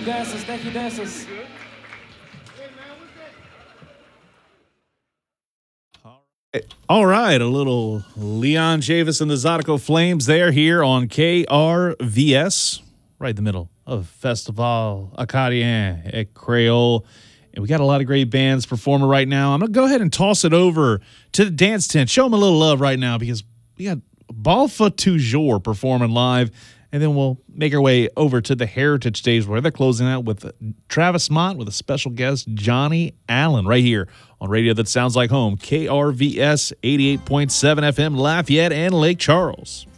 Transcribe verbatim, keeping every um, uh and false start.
you, dancers. Thank you, dancers. All right, a little Leon Javis and the Zydeco Flames there here on K R V S, right in the middle of Festival Acadien at Creole. And we got a lot of great bands performing right now. I'm going to go ahead and toss it over to the dance tent. Show them a little love right now because we got Balfa Toujours performing live. And then we'll make our way over to the Heritage stage where they're closing out with Travis Mott with a special guest, Johnny Allen, right here on radio that sounds like home, K R V S eighty-eight point seven F M, Lafayette and Lake Charles.